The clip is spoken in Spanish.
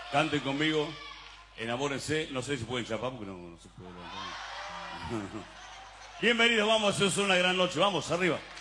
Canten conmigo, enamórense. No sé si pueden chapar porque no se puede levantar. Bienvenidos, vamos, es una gran noche. Vamos, arriba.